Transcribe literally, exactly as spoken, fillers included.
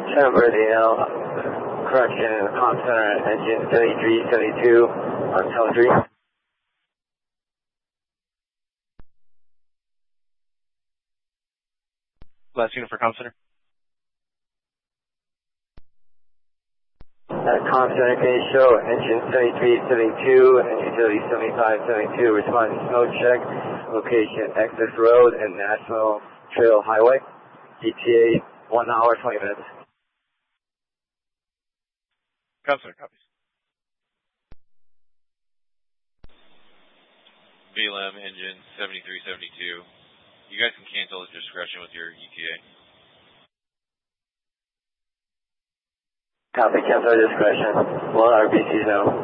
San Bernardino, correction, comm center, engine seventy-three seventy-two on telemetry. Last unit for comm center. Uh, comm center, can you show engine seventy-three seventy-two and utility seventy-five seventy-two responding snow check, location Access Road and National Trail Highway, E T A one hour, twenty minutes. Comm center, copies. B L M engine seventy-three seventy-two. You guys can cancel at discretion with your E T A. Copy, cancel at discretion. Well, R B Cs know.